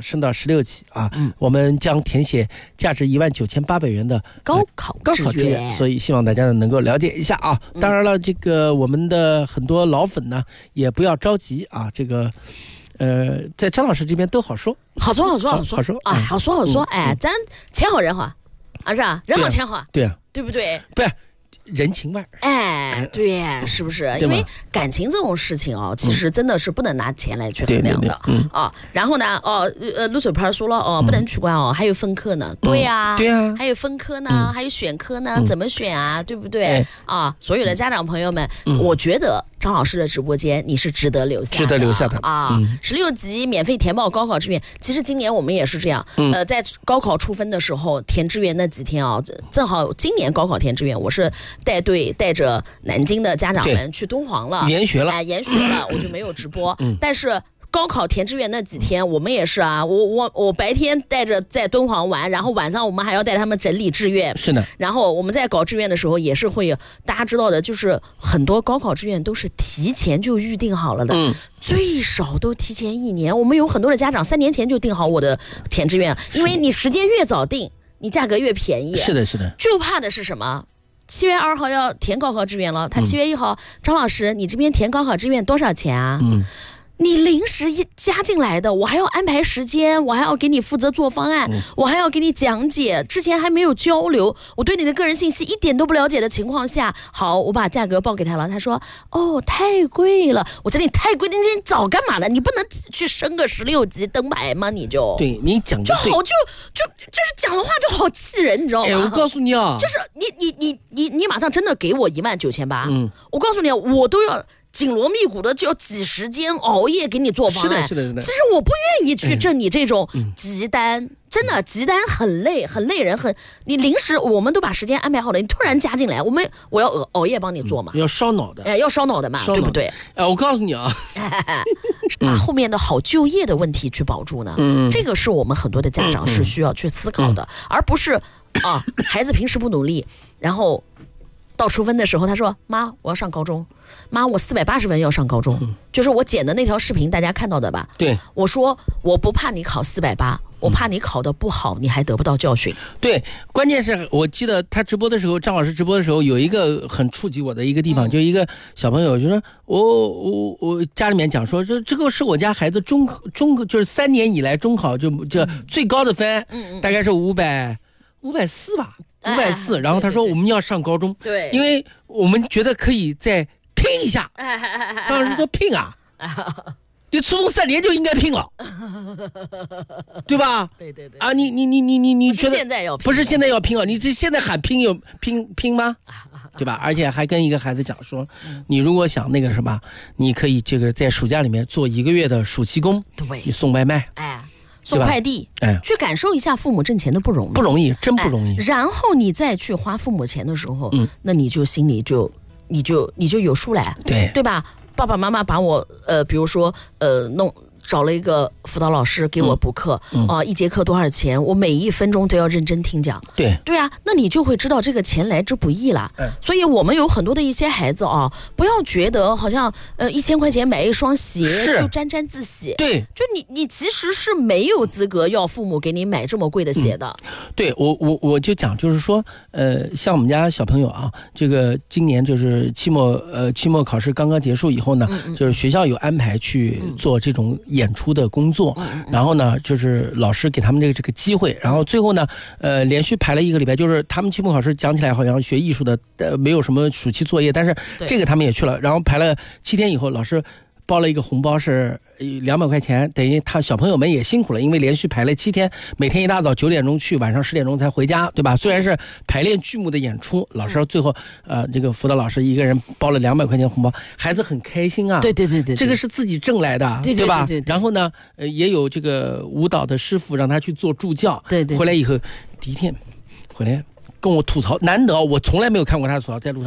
升到16级啊。我们将填写价值19800元的高考志愿， 所以希望大家能够了解一下啊。当然了，这个我们的很多老粉呢也不要着急啊，这个在张老师这边都好说， 好说， 哎， 好说，哎，咱钱好人好啊，是吧？人好钱好， 对啊， 对不对？ 不是。人情味， 哎，对，是不是？因为感情这种事情其实真的是不能拿钱来去衡量的啊。然后呢，陆水盘说了不能取关还有分科呢，对呀，还有分科呢，还有选科呢，怎么选啊？对不对？啊，所有的家长朋友们，我觉得张老师的直播间你是值得留下的啊。16级免费填报高考志愿，其实今年我们也是这样，在高考出分的时候填志愿那几天正好今年高考填志愿，我是带着南京的家长们去敦煌了，研学了，我就没有直播。但是高考填志愿那几天，我们也是啊，我白天带着在敦煌玩，然后晚上我们还要带他们整理志愿。 是的。 然后我们在搞志愿的时候，也是会有大家知道的，就是很多高考志愿都是提前就预定好了的，最少都提前1年。我们有很多的家长3年前就定好我的填志愿，因为你时间越早定，你价格越便宜。 是的。 就怕的是什么？7月2号要填高考志愿了，他7月1号，张老师，你这边填高考志愿多少钱啊？你临时加进来的，我还要安排时间，我还要给你负责做方案，我还要给你讲解，之前还没有交流，我对你的个人信息一点都不了解的情况下，好，我把价格报给他了，他说太贵了，我这里太贵了，你早干嘛了？你不能去升个16级登牌吗？你就对你讲的对， 就是讲的话就好气人，你知道吗？ 我告诉你啊， 就是你马上真的给我19800，我告诉你，我都要紧锣密鼓的就要挤时间熬夜给你做方案。 是的。 其实我不愿意去挣你这种急单，真的急单很累人，你临时我们都把时间安排好了，你突然加进来，我要熬夜帮你做嘛， 要烧脑的， 要烧脑的嘛，对不对？ 我告诉你啊， 把后面的好就业的问题去保住呢，这个是我们很多的家长是需要去思考的，而不是孩子平时不努力，然后到出分的时候他说妈我要上高中，妈我480分要上高中，就是我剪的那条视频大家看到的吧？对，我说我不怕你考480，我怕你考得不好你还得不到教训。 对，关键是我记得他直播的时候，张老师直播的时候有一个很触及我的一个地方，就一个小朋友就说我家里面讲说这个是我家孩子中就是3年以来中考就最高的分，大概是540吧，540，然后他说我们要上高中，对，因为我们觉得可以再拼一下。张老师说拼啊，你初中3年就应该拼了，对吧？对啊，你觉得不是现在要拼啊？你这现在喊拼有拼吗？对吧？而且还跟一个孩子讲说，你如果想那个什么，你可以这个在暑假里面做1个月的暑期工，对，你送外卖， 送快递，去感受一下父母挣钱的不容易， 真不容易。 然后你再去花父母钱的时候，那你就心里你就有数来，对吧？爸爸妈妈把我比如说找了一个辅导老师给我补课，1节课多少钱？我每1分钟都要认真听讲。对啊，那你就会知道这个钱来之不易了。所以我们有很多的一些孩子不要觉得好像1000块钱买一双鞋就沾沾自喜。对，就你其实是没有资格要父母给你买这么贵的鞋的。 对，我就讲就是说，像我们家小朋友啊，这个今年就是期末考试刚刚结束以后呢，就是学校有安排去做这种演出的工作，然后呢就是老师给他们这个机会，然后最后呢连续排了1个礼拜，就是他们期末考试讲起来好像学艺术的没有什么暑期作业，但是这个他们也去了，然后排了7天以后，老师包了一个红包是200块钱，等于他小朋友们也辛苦了，因为连续排了7天，每天一大早9点钟去，晚上10点钟才回家，对吧？虽然是排练剧目的演出，老师最后这个辅导老师一个人包了200块钱红包，孩子很开心啊。对，这个是自己挣来的，对吧？对。然后呢也有这个舞蹈的师傅让他去做助教，对，回来以后第一天回来跟我吐槽，难得我从来没有看过他吐槽，在路上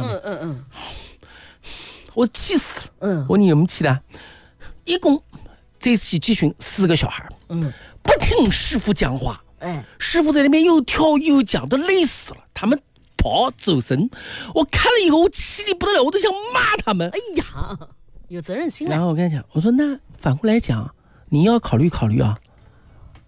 我气死了。我说你有没有气的？一共这次集训4个小孩，不听师傅讲话，师傅在那边又跳又讲，都累死了。他们跑走神，我看了以后我气得不得了，我都想骂他们。 哎呀，有责任心。 然后我跟他讲，我说那反过来讲，你要考虑考虑啊，